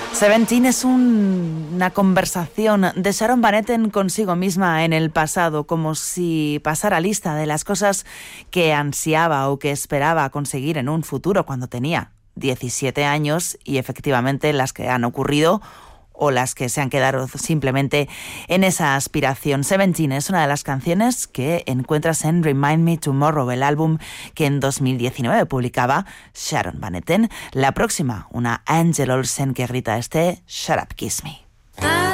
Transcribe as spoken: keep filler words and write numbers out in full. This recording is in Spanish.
Seventeen es un, una conversación de Sharon Van Etten consigo misma en el pasado, como si pasara lista de las cosas que ansiaba o que esperaba conseguir en un futuro cuando tenía diecisiete años y efectivamente las que han ocurrido o las que se han quedado simplemente en esa aspiración. Seventeen es una de las canciones que encuentras en Remind Me Tomorrow, el álbum que en dos mil diecinueve publicaba Sharon Van Etten. La próxima, una Angel Olsen que grita este Shut Up, Kiss Me.